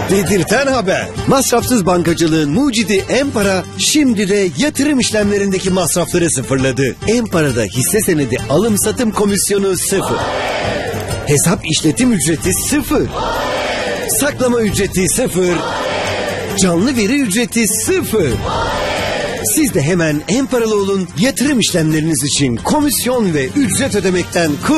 Dedirten haber. Masrafsız bankacılığın mucidi Empara şimdi de yatırım işlemlerindeki masrafları sıfırladı. Empara'da hisse senedi alım satım komisyonu 0. Hesap işletim ücreti 0. Saklama ücreti 0. Canlı veri ücreti 0. Siz de hemen Emparalı olun, yatırım işlemleriniz için komisyon ve ücret ödemekten